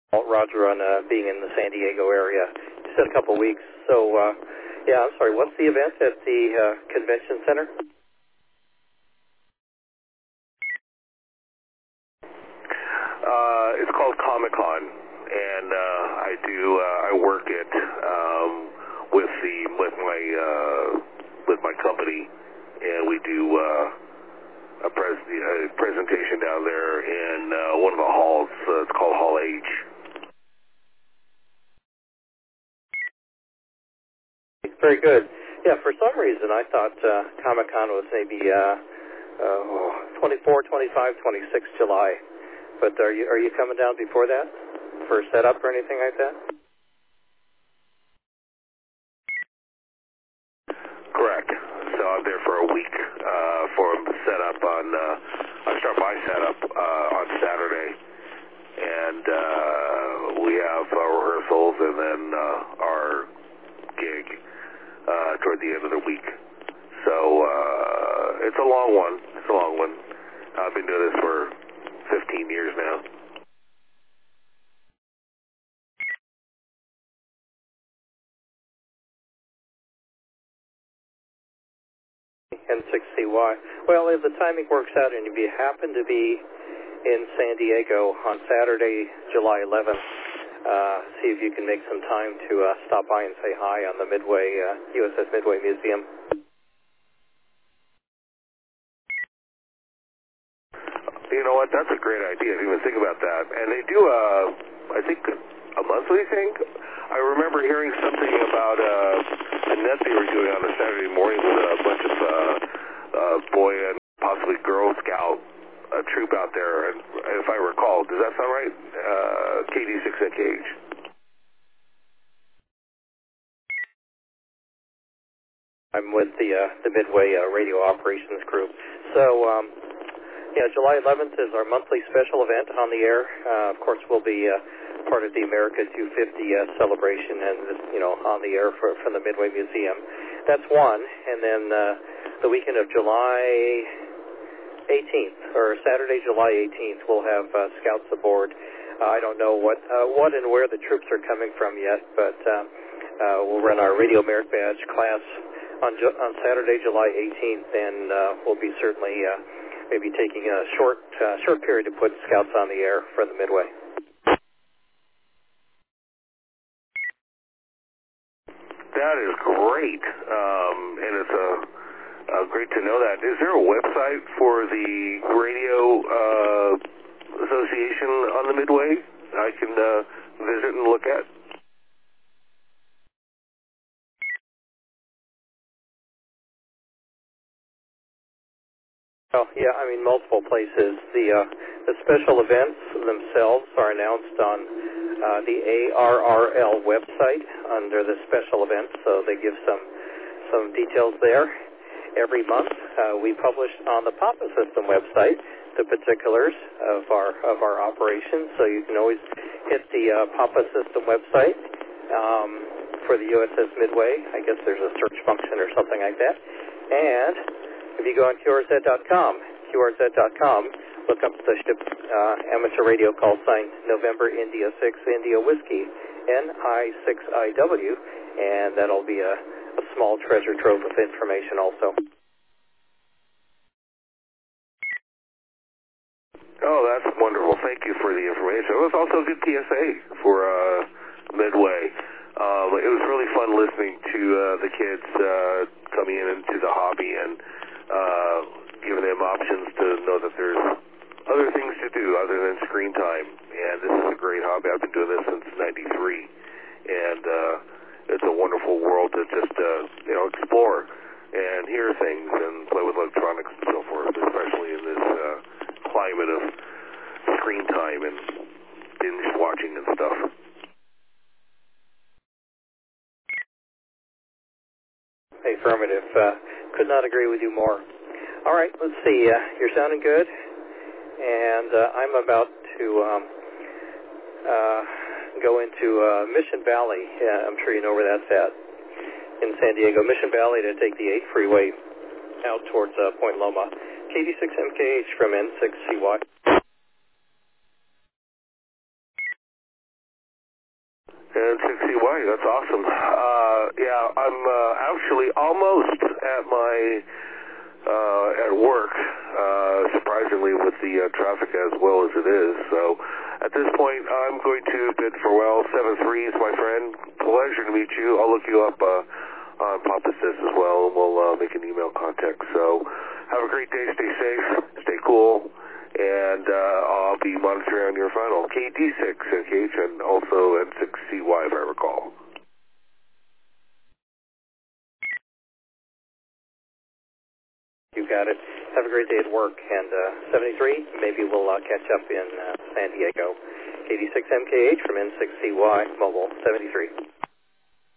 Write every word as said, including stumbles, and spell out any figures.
Roger on uh, being in the San Diego area. You said a couple of weeks. So, uh, yeah, I'm sorry. What's the event at the uh, convention center? Uh, it's called Comic Con, and uh, I do. Uh, I work it um, with the with my uh, with my company, and we do uh, a, pres- a presentation down there in uh, one of the halls. Uh, it's called Hall H. Very good. Yeah, for some reason I thought uh, Comic Con was maybe uh, uh, twenty-four, twenty-five, twenty-six July. But are you are you coming down before that for a setup or anything like that? Correct. So I'm there for a week uh, for setup on. Uh, I start my setup uh, on Saturday, and uh, we have our rehearsals and then uh, our gig uh, toward the end of the week. So uh, it's a long one. It's a long one. I've been doing this for fifteen years now. N six C Y. Well, if the timing works out and if you happen to be in San Diego on Saturday, July eleventh, uh, see if you can make some time to uh, stop by and say hi on the Midway, uh, U S S Midway Museum. You know what? That's a great idea. I didn't even think about that. And they do, uh, I think, a monthly thing. I remember hearing something about uh, a net they were doing on a Saturday morning with a bunch of uh, uh, boy and possibly Girl Scout uh, troop out there. And if I recall, does that sound right? Uh, K D six N K H. I'm with the uh, the Midway uh, Radio Operations Group. So, um, yeah, July eleventh is our monthly special event on the air. Uh, of course, we'll be uh, part of the America two fifty uh, celebration and, you know, on the air for, from the Midway Museum. That's one. And then uh, the weekend of July eighteenth, or Saturday, July eighteenth, we'll have uh, scouts aboard. Uh, I don't know what uh, what and where the troops are coming from yet, but uh, uh, we'll run our Radio Merit Badge class on Ju- on Saturday, July eighteenth, and uh, we'll be certainly uh, maybe taking a short uh, short period to put scouts on the air for the Midway. That is great, um, and it's a, uh, great to know that. Is there a website for the Radio uh, Association on the Midway I can uh, visit and look at? Well, yeah, I mean, multiple places. The uh, the special events themselves are announced on uh, the A R R L website under the special events, so they give some some details there. Every month, uh, we publish on the Papa System website the particulars of our of our operations, so you can always hit the uh, Papa System website um, for the U S S Midway. I guess there's a search function or something like that, and if you go on Q R Z dot com, Q R Z dot com, look up the ship uh, amateur radio call sign November India six India Whiskey, N I six I W, and that'll be a, a small treasure trove of information also. Oh, that's wonderful. Thank you for the information. It was also a good P S A for uh, Midway. Um, it was really fun listening to uh, the kids uh, coming in into the hobby and uh, giving them options to know that there's other things to do other than screen time. And this is a great hobby. I've been doing this since ninety-three. And uh, it's a wonderful world to just, uh, you know, explore and hear things and play with electronics and so forth, especially in this uh, climate of screen time and binge watching and stuff. Affirmative. Uh, could not agree with you more. All right, let's see. Uh, you're sounding good, and uh, I'm about to um, uh, go into uh, Mission Valley. Uh, I'm sure you know where that's at in San Diego. Mission Valley to take the eight freeway out towards uh, Point Loma. K D six M K H from N six C Y. N six C Y, that's awesome. Uh, yeah, I'm uh, actually almost at my, uh, at work, uh, surprisingly with the uh, traffic as well as it is. So at this point, I'm going to bid farewell. seven three is my friend. Pleasure to meet you. I'll look you up uh, on Papa Sis as well, and we'll uh, make an email contact. So have a great day. Stay safe. Stay cool. And uh, I'll be monitoring on your final K D six N K H and also N six C Y if I recall. You got it. Have a great day at work. And uh, seventy-three, maybe we'll uh, catch up in uh, San Diego. K D six M K H from N six C Y Mobile seventy-three.